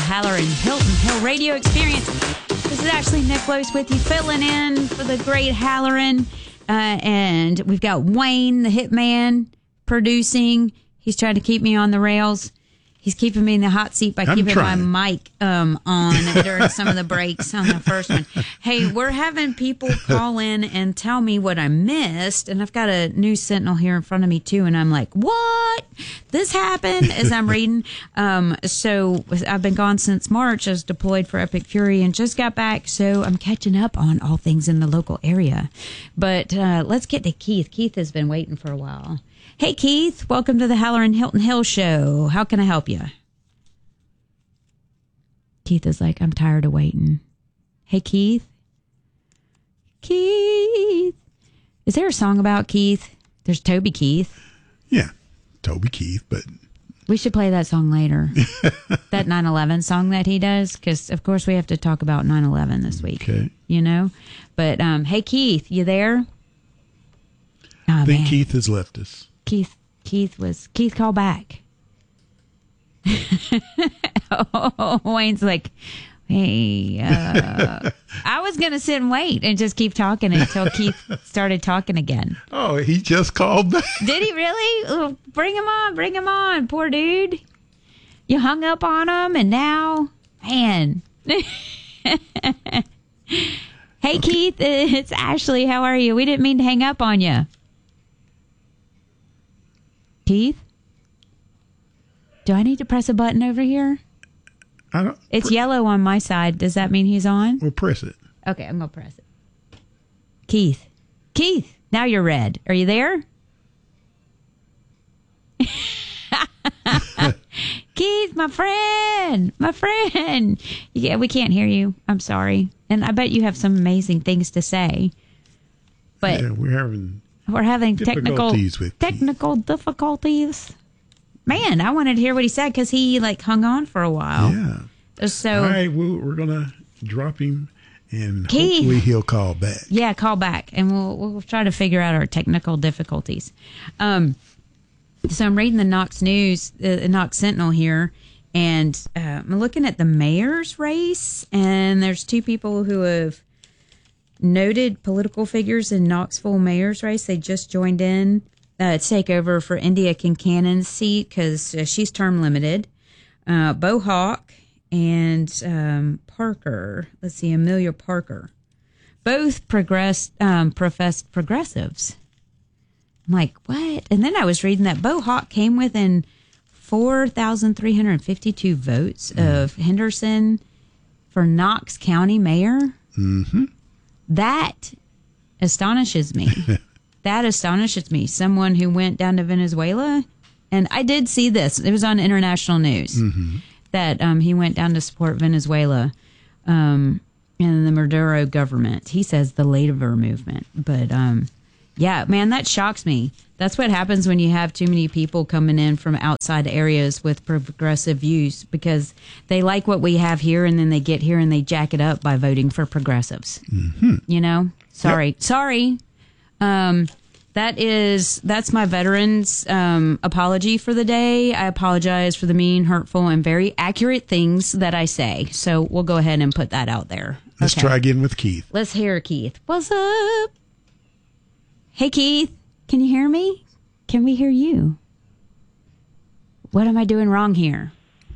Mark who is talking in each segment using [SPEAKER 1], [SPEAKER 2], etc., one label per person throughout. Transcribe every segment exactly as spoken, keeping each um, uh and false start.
[SPEAKER 1] Halloran Hilton Hill radio experience. This is Ashley Nicholas with you, filling in for the great Halloran. Uh, and we've got Wayne, the hitman, producing. He's trying to keep me on the rails. He's keeping me in the hot seat by
[SPEAKER 2] I'm
[SPEAKER 1] keeping
[SPEAKER 2] trying.
[SPEAKER 1] my mic um, on during some of the breaks on the first one. Hey, we're having people call in and tell me what I missed. And I've got a news sentinel here in front of me, too. And I'm like, what? This happened as I'm reading. Um, so I've been gone since March. I was deployed for Epic Fury and just got back. So I'm catching up on all things in the local area. But uh, let's get to Keith. Keith has been waiting for a while. Hey, Keith, welcome to the Halloran Hilton Hill Show. How can I help you? Keith is like, I'm tired of waiting. Hey, Keith? Keith? Is there a song about Keith? There's Toby Keith.
[SPEAKER 2] Yeah, Toby Keith, but...
[SPEAKER 1] We should play that song later. That nine eleven song that he does, because, of course, we have to talk about nine eleven this week.
[SPEAKER 2] Okay.
[SPEAKER 1] You know? But, um, hey, Keith, you there? Oh,
[SPEAKER 2] I think
[SPEAKER 1] man.
[SPEAKER 2] Keith has left us.
[SPEAKER 1] Keith, Keith was, Keith, call back. Oh, Wayne's like, hey, uh, I was going to sit and wait and just keep talking until Keith started talking again.
[SPEAKER 2] Oh, he just called back.
[SPEAKER 1] Did he really? Oh, bring him on, bring him on, poor dude. You hung up on him and now, man. Hey, okay. Keith, it's Ashley. How are you? We didn't mean to hang up on you. Keith? Do I need to press a button over here?
[SPEAKER 2] I don't.
[SPEAKER 1] It's yellow on my side. Does that mean he's on?
[SPEAKER 2] We'll press it.
[SPEAKER 1] Okay, I'm going to press it. Keith. Keith, now you're red. Are you there? Keith, my friend. My friend. Yeah, we can't hear you. I'm sorry. And I bet you have some amazing things to say. But
[SPEAKER 2] yeah, we're having...
[SPEAKER 1] We're having technical
[SPEAKER 2] difficulties with
[SPEAKER 1] technical Keith. difficulties. Man, I wanted to hear what he said because he like hung on for a while.
[SPEAKER 2] Yeah.
[SPEAKER 1] So
[SPEAKER 2] all right, we'll, we're gonna drop him, and
[SPEAKER 1] Keith.
[SPEAKER 2] hopefully he'll call back.
[SPEAKER 1] Yeah, call back, and we'll we'll try to figure out our technical difficulties. Um, so I'm reading the Knox News, the uh, Knox Sentinel here, and uh, I'm looking at the mayor's race, and there's two people who have noted political figures in Knoxville mayor's race. They just joined in uh, to take over for India Kincannon's seat because uh, she's term limited. Uh, Bo Hawk and um, Parker, let's see, Amelia Parker, both progressed, um, professed progressives. I'm like, what? And then I was reading that Bo Hawk came within four thousand three hundred fifty-two votes mm. of Henderson for Knox County mayor.
[SPEAKER 2] Mm-hmm.
[SPEAKER 1] That astonishes me. That astonishes me. Someone who went down to Venezuela, and I did see this. It was on international news
[SPEAKER 2] mm-hmm.
[SPEAKER 1] that um, he went down to support Venezuela um, and the Maduro government. He says the Labour movement. But, um, yeah, man, that shocks me. That's what happens when you have too many people coming in from outside areas with progressive views because they like what we have here and then they get here and they jack it up by voting for progressives.
[SPEAKER 2] Mm-hmm.
[SPEAKER 1] You know? Sorry.
[SPEAKER 2] Yep.
[SPEAKER 1] Sorry. Um, that is, that's my veterans um, apology for the day. I apologize for the mean, hurtful, and very accurate things that I say. So we'll go ahead and put that out there.
[SPEAKER 2] Let's
[SPEAKER 1] okay.
[SPEAKER 2] try again with Keith.
[SPEAKER 1] Let's hear Keith. What's up? Hey, Keith. Can you hear me? Can we hear you? What am I doing wrong here?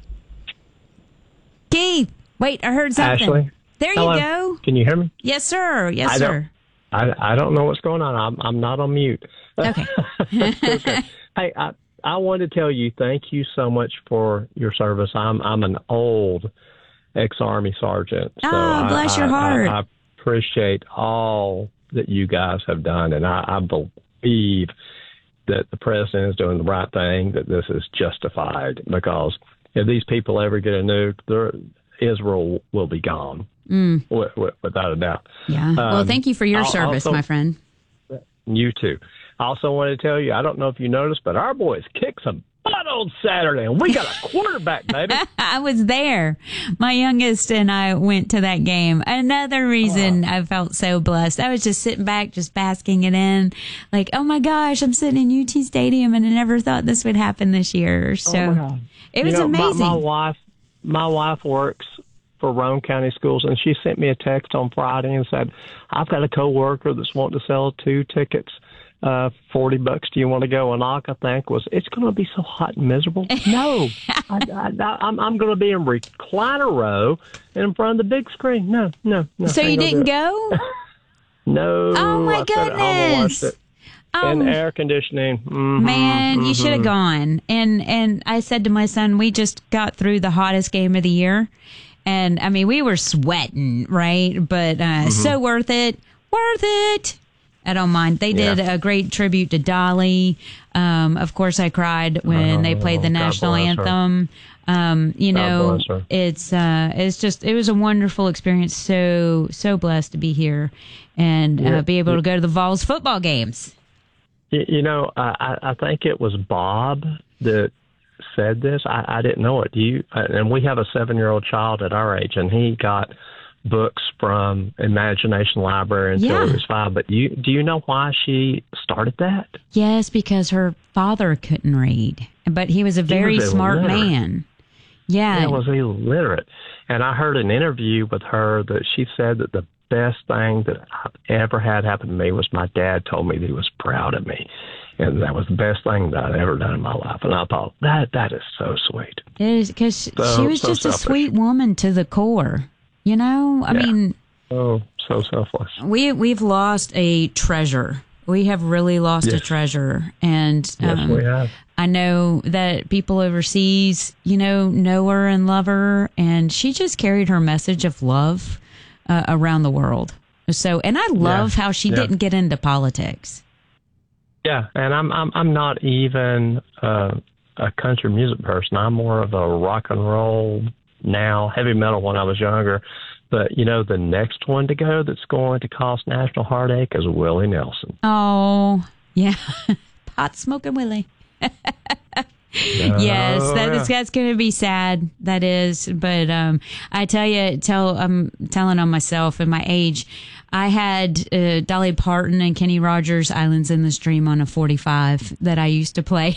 [SPEAKER 1] Keith, wait, I heard something.
[SPEAKER 3] Ashley?
[SPEAKER 1] There
[SPEAKER 3] Hello.
[SPEAKER 1] you go.
[SPEAKER 3] Can you hear me?
[SPEAKER 1] Yes, sir. Yes,
[SPEAKER 3] I
[SPEAKER 1] sir.
[SPEAKER 3] Don't, I, I don't know what's going on. I'm, I'm not on mute.
[SPEAKER 1] Okay.
[SPEAKER 3] okay. Hey, I, I wanted to tell you thank you so much for your service. I'm I'm an old ex-Army sergeant. So
[SPEAKER 1] oh, bless
[SPEAKER 3] I,
[SPEAKER 1] your
[SPEAKER 3] I,
[SPEAKER 1] heart.
[SPEAKER 3] I, I appreciate all that you guys have done, and I, I believe that the president is doing the right thing, that this is justified, because if these people ever get a nuke, Israel will be gone,
[SPEAKER 1] mm.
[SPEAKER 3] w- w- without a doubt.
[SPEAKER 1] Yeah. Um, well, thank you for your
[SPEAKER 3] I'll,
[SPEAKER 1] service,
[SPEAKER 3] also,
[SPEAKER 1] my friend.
[SPEAKER 3] You too. I also wanted to tell you, I don't know if you noticed, but our boys kicked some butt on Saturday, and we got a quarterback, baby.
[SPEAKER 1] I was there. My youngest and I went to that game. Another reason I felt so blessed. I was just sitting back, just basking it in. Like, oh my gosh, I'm sitting in U T Stadium, and I never thought this would happen this year. So
[SPEAKER 3] oh
[SPEAKER 1] it was
[SPEAKER 3] you know,
[SPEAKER 1] amazing.
[SPEAKER 3] My, my wife, my wife works for Roane County Schools, and she sent me a text on Friday and said, I've got a coworker that's wanting to sell two tickets, uh, forty bucks. Do you want to go? And all I think was, it's going to be so hot and miserable. No, I, I, I, I'm, I'm going to be in recliner row in front of the big screen. No, no, no.
[SPEAKER 1] So you didn't go?
[SPEAKER 3] No.
[SPEAKER 1] Oh, my
[SPEAKER 3] I sat at home and watched
[SPEAKER 1] goodness.
[SPEAKER 3] it.
[SPEAKER 1] Oh,
[SPEAKER 3] And air conditioning. Mm-hmm,
[SPEAKER 1] man,
[SPEAKER 3] mm-hmm.
[SPEAKER 1] you should have gone. And and I said to my son, we just got through the hottest game of the year. And I mean, we were sweating, right? But uh, mm-hmm. so worth it. Worth it. I don't mind. They did yeah. a great tribute to Dolly. Um, of course, I cried when oh, they played the
[SPEAKER 3] God
[SPEAKER 1] national anthem. Um, you know, it's uh, it's just it was a wonderful experience. So so blessed to be here and
[SPEAKER 3] yeah.
[SPEAKER 1] uh, be able to go to the Vols football games.
[SPEAKER 3] You know, I, I think it was Bob that said this. I, I didn't know it. Do you? And we have a seven-year-old child at our age, and he got books from Imagination Library until
[SPEAKER 1] yeah.
[SPEAKER 3] he was five. But you, do you know why she started that?
[SPEAKER 1] Yes, because her father couldn't read, but he was a very
[SPEAKER 3] was
[SPEAKER 1] smart
[SPEAKER 3] illiterate.
[SPEAKER 1] man. Yeah,
[SPEAKER 3] he was illiterate. And I heard an interview with her that she said that the best thing that I've ever had happen to me was my dad told me that he was proud of me. And that was the best thing that I'd ever done in my life. And I thought, that that is so sweet.
[SPEAKER 1] It is, because
[SPEAKER 3] so,
[SPEAKER 1] she was
[SPEAKER 3] so
[SPEAKER 1] just
[SPEAKER 3] selfish.
[SPEAKER 1] a sweet woman to the core. You know, I
[SPEAKER 3] yeah.
[SPEAKER 1] mean,
[SPEAKER 3] oh, so selfless.
[SPEAKER 1] We we've lost a treasure. We have really lost
[SPEAKER 3] yes.
[SPEAKER 1] a treasure, and
[SPEAKER 3] yes,
[SPEAKER 1] um,
[SPEAKER 3] we have.
[SPEAKER 1] I know that people overseas, you know, know her and love her, and she just carried her message of love uh, around the world. So, and I love
[SPEAKER 3] yeah.
[SPEAKER 1] how she
[SPEAKER 3] yeah.
[SPEAKER 1] didn't get into politics.
[SPEAKER 3] Yeah, and I'm I'm I'm not even uh, a country music person. I'm more of a rock and roll now, heavy metal when I was younger. But, you know, the next one to go that's going to cause national heartache is Willie Nelson.
[SPEAKER 1] Oh, yeah. Pot smoking Willie. Yes,
[SPEAKER 3] oh,
[SPEAKER 1] that,
[SPEAKER 3] yeah.
[SPEAKER 1] that's going to be sad. That is. But um, I tell you, tell I'm telling on myself and my age. I had uh, Dolly Parton and Kenny Rogers' Islands in the Stream on a forty-five that I used to play.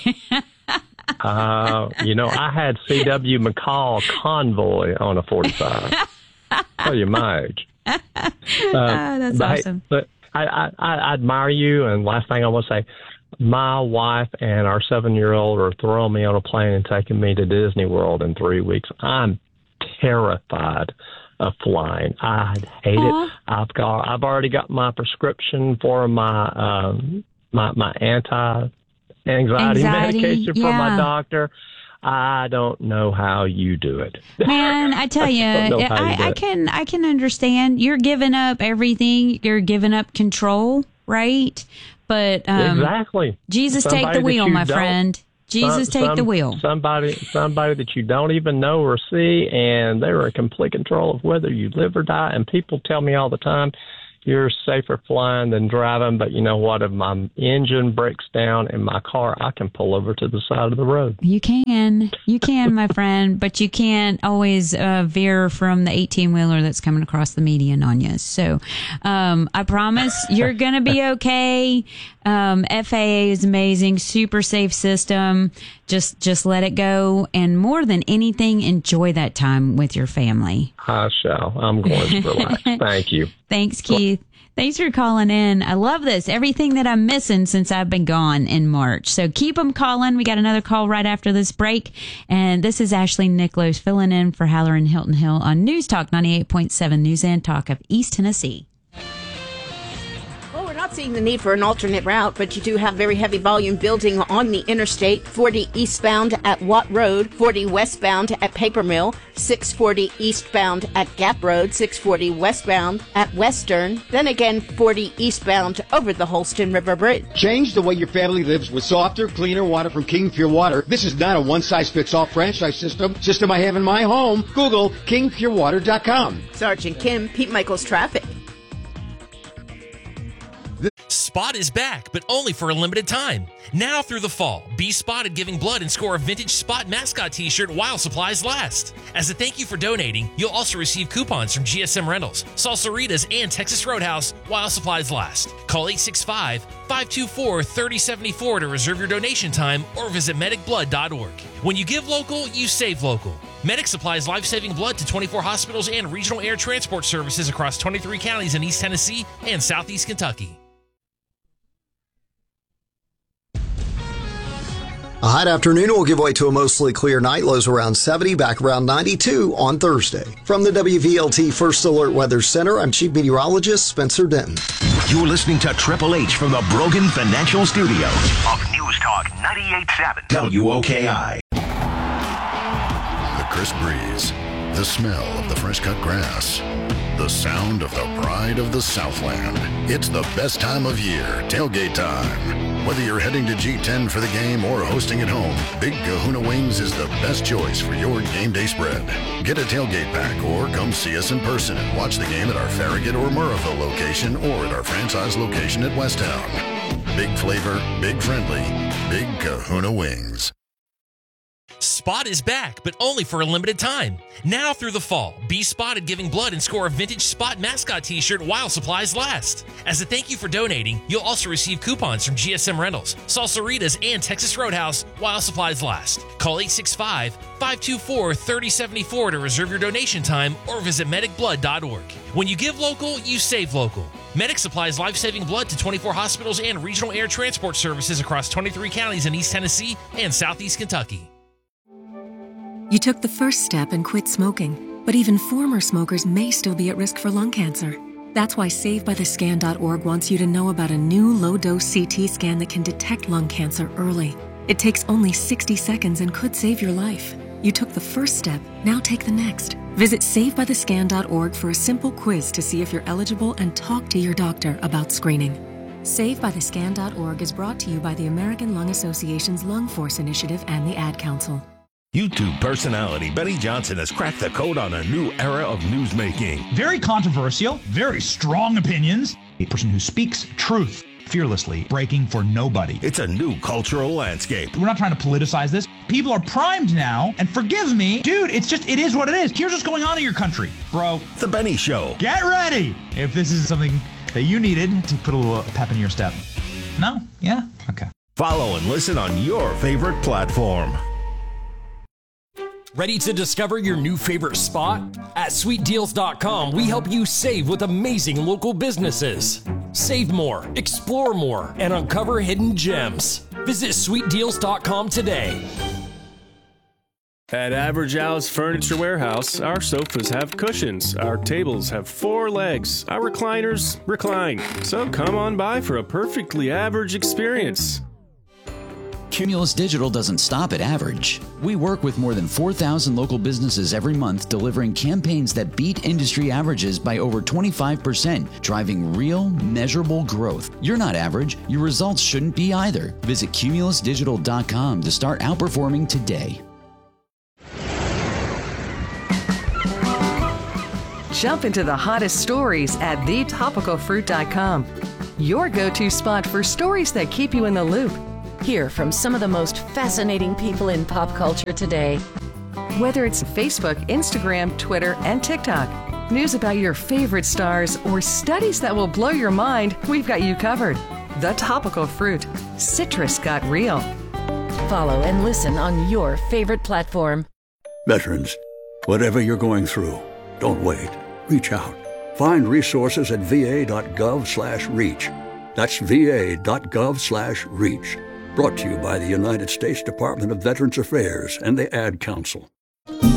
[SPEAKER 3] uh, you know, I had C W McCall Convoy on a forty-five. Tell you my age. Uh,
[SPEAKER 1] oh, that's
[SPEAKER 3] but,
[SPEAKER 1] awesome.
[SPEAKER 3] But I, I, I admire you. And last thing I want to say, my wife and our seven-year-old are throwing me on a plane and taking me to Disney World in three weeks. I'm terrified of flying. I hate Aww. it. I've got. I've already got my prescription for my um, my my anti anxiety,
[SPEAKER 1] anxiety
[SPEAKER 3] medication
[SPEAKER 1] yeah.
[SPEAKER 3] from my doctor. I don't know how you do it.
[SPEAKER 1] Man, I tell you,
[SPEAKER 3] I,
[SPEAKER 1] I, I, I can I can understand. You're giving up everything. You're giving up control, right? But um,
[SPEAKER 3] exactly.
[SPEAKER 1] Jesus,
[SPEAKER 3] Somebody
[SPEAKER 1] take the wheel, my
[SPEAKER 3] don't,
[SPEAKER 1] friend. Jesus,
[SPEAKER 3] some,
[SPEAKER 1] take
[SPEAKER 3] some,
[SPEAKER 1] the wheel.
[SPEAKER 3] Somebody, somebody that you don't even know or see, and they're in complete control of whether you live or die. And people tell me all the time, you're safer flying than driving. But you know what? If my engine breaks down in my car, I can pull over to the side of the road.
[SPEAKER 1] You can. You can, my friend. But you can't always uh, veer from the eighteen-wheeler that's coming across the median on you. So um, I promise you're going to be okay. Um, F A A is amazing. Super safe system. Just, just let it go. And more than anything, enjoy that time with your family.
[SPEAKER 3] I shall. I'm going to relax. Thank you.
[SPEAKER 1] Thanks, Keith. Thanks for calling in. I love this. Everything that I'm missing since I've been gone in March. So keep them calling. We got another call right after this break. And this is Ashley Nicholas filling in for Halloran Hilton Hill on News Talk ninety-eight point seven News and Talk of East Tennessee.
[SPEAKER 4] Well, we're not seeing the need for an alternate route, but you do have very heavy volume building on the interstate. forty eastbound at Watt Road, forty westbound at Paper Mill, six forty eastbound at Gap Road, six forty westbound at Western, then again forty eastbound over the Holston River Bridge.
[SPEAKER 5] Change the way your family lives with softer, cleaner water from King Pure Water. This is not a one-size-fits-all franchise system. System I have in my home. Google king pure water dot com.
[SPEAKER 4] Sergeant Kim, Pete Michaels Traffic.
[SPEAKER 6] Spot is back, but only for a limited time. Now through the fall, be spotted giving blood and score a vintage Spot mascot t-shirt while supplies last. As a thank you for donating, you'll also receive coupons from G S M Rentals, Salsaritas, and Texas Roadhouse while supplies last. Call eight six five, five two four, three oh seven four to reserve your donation time or visit medic blood dot org. When you give local, you save local. Medic supplies life-saving blood to twenty-four hospitals and regional air transport services across twenty-three counties in East Tennessee and Southeast Kentucky.
[SPEAKER 7] A hot afternoon will give way to a mostly clear night. Lows around seventy, back around ninety-two on Thursday. From the W V L T First Alert Weather Center, I'm Chief Meteorologist Spencer Denton.
[SPEAKER 8] You're listening to Triple H from the Brogan Financial Studio of News Talk ninety-eight point seven W O K I.
[SPEAKER 9] The crisp breeze, the smell of the fresh cut grass, the sound of the pride of the Southland. It's the best time of year, tailgate time. Whether you're heading to G ten for the game or hosting at home, Big Kahuna Wings is the best choice for your game day spread. Get a tailgate pack or come see us in person and watch the game at our Farragut or Murrayville location or at our franchise location at Westtown. Big flavor, big friendly, Big Kahuna Wings.
[SPEAKER 6] Spot is back, but only for a limited time. Now through the fall, be spotted giving blood and score a vintage Spot mascot t-shirt while supplies last. As a thank you for donating, you'll also receive coupons from G S M Rentals, Salsaritas, and Texas Roadhouse while supplies last. Call eight six five, five two four, three oh seven four to reserve your donation time or visit medic blood dot org. When you give local, you save local. Medic supplies life-saving blood to twenty-four hospitals and regional air transport services across twenty-three counties in East Tennessee and Southeast Kentucky.
[SPEAKER 10] You took the first step and quit smoking, but even former smokers may still be at risk for lung cancer. That's why save by the scan dot org wants you to know about a new low-dose C T scan that can detect lung cancer early. It takes only sixty seconds and could save your life. You took the first step, now take the next. Visit save by the scan dot org for a simple quiz to see if you're eligible and talk to your doctor about screening. save by the scan dot org is brought to you by the American Lung Association's Lung Force Initiative and the Ad Council.
[SPEAKER 8] YouTube personality Benny Johnson has cracked the code on a new era of newsmaking.
[SPEAKER 11] Very controversial, very strong opinions. A person who speaks truth fearlessly, breaking for nobody.
[SPEAKER 8] It's a new cultural landscape.
[SPEAKER 11] We're not trying to politicize this. People are primed now, and forgive me, dude, it's just, it is what it is. Here's what's going on in your country, bro.
[SPEAKER 8] The Benny Show.
[SPEAKER 11] Get ready if this is something that you needed to put a little pep in your step. No? Yeah? Okay.
[SPEAKER 8] Follow and listen on your favorite platform.
[SPEAKER 12] Ready to discover your new favorite spot? At sweet deals dot com, we help you save with amazing local businesses. Save more, explore more, and uncover hidden gems. Visit sweet deals dot com today.
[SPEAKER 13] At Average Al's Furniture Warehouse, our sofas have cushions, our tables have four legs, our recliners recline. So come on by for a perfectly average experience.
[SPEAKER 14] Cumulus Digital doesn't stop at average. We work with more than four thousand local businesses every month, delivering campaigns that beat industry averages by over twenty-five percent, driving real, measurable growth. You're not average. Your results shouldn't be either. Visit cumulus digital dot com to start outperforming today.
[SPEAKER 15] Jump into the hottest stories at the topical fruit dot com. Your go-to spot for stories that keep you in the loop.
[SPEAKER 16] Hear from some of the most fascinating people in pop culture today.
[SPEAKER 15] Whether it's Facebook, Instagram, Twitter, and TikTok, news about your favorite stars, or studies that will blow your mind, we've got you covered. The Topical Fruit. Citrus got real.
[SPEAKER 16] Follow and listen on your favorite platform.
[SPEAKER 17] Veterans, whatever you're going through, don't wait. Reach out. Find resources at v a dot gov slash reach. That's v a dot gov slash reach. Brought to you by the United States Department of Veterans Affairs and the Ad Council.